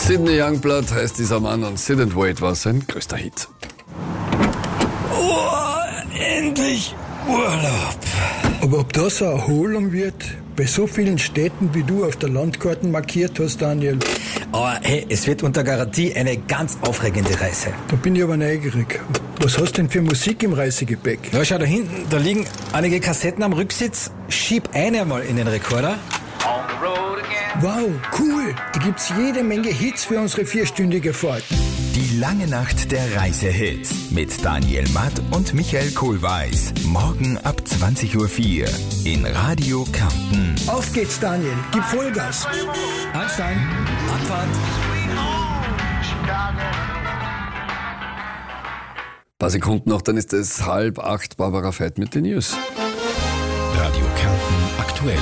Sidney Youngblood heißt dieser Mann und Sit and Wait war sein größter Hit. Oh, endlich Urlaub. Aber ob das eine Erholung wird, bei so vielen Städten, wie du auf der Landkarte markiert hast, Daniel? Aber hey, es wird unter Garantie eine ganz aufregende Reise. Da bin ich aber neugierig. Was hast du denn für Musik im Reisegepäck? Ja, schau da hinten, da liegen einige Kassetten am Rücksitz. Schieb eine einmal in den Rekorder. Wow, cool. Da gibt's jede Menge Hits für unsere 4-stündige Fahrt. Die lange Nacht der Reisehits mit Daniel Matt und Michael Kohlweis. Morgen ab 20.04 Uhr in Radio Kärnten. Auf geht's, Daniel. Gib Vollgas. Anstein, Anfahrt. Ein paar Sekunden noch, dann ist es 7:30. Barbara Veit mit den News. Radio Kärnten aktuell.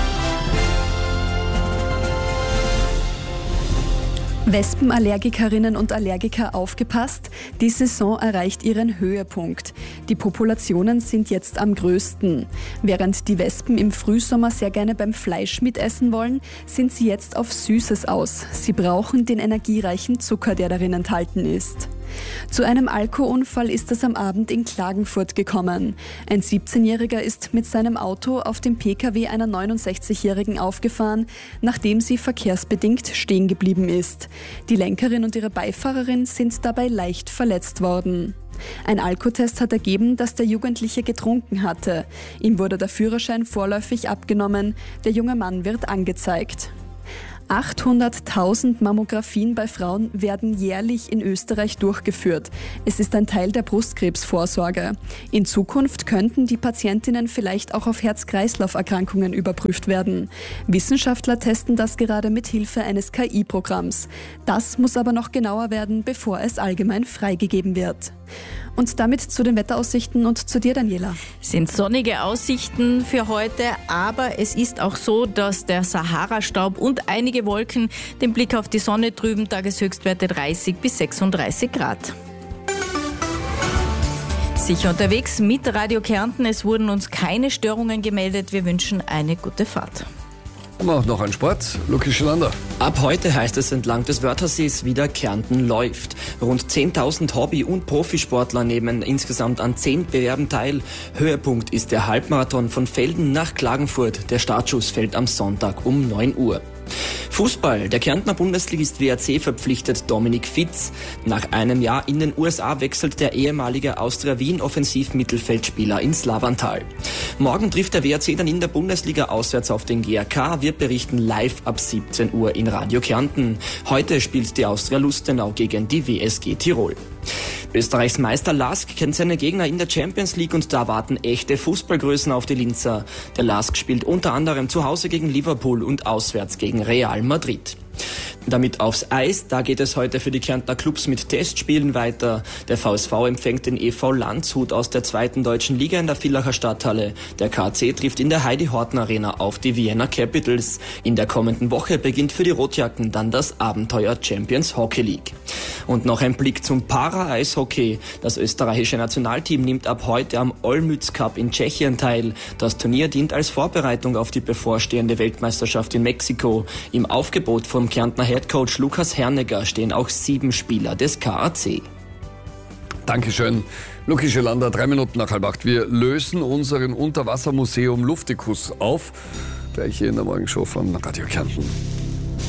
Wespenallergikerinnen und Allergiker aufgepasst, die Saison erreicht ihren Höhepunkt. Die Populationen sind jetzt am größten. Während die Wespen im Frühsommer sehr gerne beim Fleisch mitessen wollen, sind sie jetzt auf Süßes aus. Sie brauchen den energiereichen Zucker, der darin enthalten ist. Zu einem Alkoholunfall ist es am Abend in Klagenfurt gekommen. Ein 17-Jähriger ist mit seinem Auto auf dem Pkw einer 69-Jährigen aufgefahren, nachdem sie verkehrsbedingt stehen geblieben ist. Die Lenkerin und ihre Beifahrerin sind dabei leicht verletzt worden. Ein Alkotest hat ergeben, dass der Jugendliche getrunken hatte. Ihm wurde der Führerschein vorläufig abgenommen. Der junge Mann wird angezeigt. 800.000 Mammographien bei Frauen werden jährlich in Österreich durchgeführt. Es ist ein Teil der Brustkrebsvorsorge. In Zukunft könnten die Patientinnen vielleicht auch auf Herz-Kreislauf-Erkrankungen überprüft werden. Wissenschaftler testen das gerade mit Hilfe eines KI-Programms. Das muss aber noch genauer werden, bevor es allgemein freigegeben wird. Und damit zu den Wetteraussichten und zu dir, Daniela. Sind sonnige Aussichten für heute, aber es ist auch so, dass der Sahara-Staub und einige Wolken den Blick auf die Sonne trüben, Tageshöchstwerte 30 bis 36 Grad. Sicher unterwegs mit Radio Kärnten. Es wurden uns keine Störungen gemeldet. Wir wünschen eine gute Fahrt. Haben wir auch noch einen Sport. Luki Schelander. Ab heute heißt es entlang des Wörthersees wieder Kärnten läuft. Rund 10.000 Hobby- und Profisportler nehmen insgesamt an 10 Bewerben teil. Höhepunkt ist der Halbmarathon von Velden nach Klagenfurt. Der Startschuss fällt am Sonntag um 9 Uhr. Fußball. Der Kärntner Bundesligist WRC verpflichtet Dominik Fitz. Nach einem Jahr in den USA wechselt der ehemalige Austria Wien Offensivmittelfeldspieler ins Lavantal. Morgen trifft der WRC dann in der Bundesliga auswärts auf den GAK. Wir berichten live ab 17 Uhr in Radio Kärnten. Heute spielt die Austria Lustenau gegen die WSG Tirol. Österreichs Meister LASK kennt seine Gegner in der Champions League und da warten echte Fußballgrößen auf die Linzer. Der LASK spielt unter anderem zu Hause gegen Liverpool und auswärts gegen Real Madrid. Damit aufs Eis, da geht es heute für die Kärntner Clubs mit Testspielen weiter. Der VSV empfängt den EV Landshut aus der 2. deutschen Liga in der Villacher Stadthalle. Der KC trifft in der Heidi-Horten-Arena auf die Vienna Capitals. In der kommenden Woche beginnt für die Rotjacken dann das Abenteuer Champions Hockey League. Und noch ein Blick zum Para-Eishockey. Das österreichische Nationalteam nimmt ab heute am Olmütz Cup in Tschechien teil. Das Turnier dient als Vorbereitung auf die bevorstehende Weltmeisterschaft in Mexiko. Im Aufgebot vom Kärntner Headcoach Lukas Hernegger stehen auch 7 Spieler des KAC. Dankeschön. Luki Schelander, 3 Minuten nach 7:30. Wir lösen unseren Unterwassermuseum Luftikus auf. Gleich hier in der Morgenshow von Radio Kärnten.